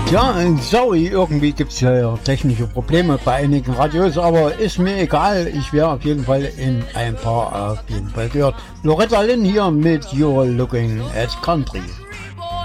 Ja, sorry, irgendwie gibt es ja technische Probleme bei einigen Radios, aber ist mir egal. Ich werde auf jeden Fall in ein paar auf jeden Fall gehört. Loretta Lynn hier mit You're Looking at Country.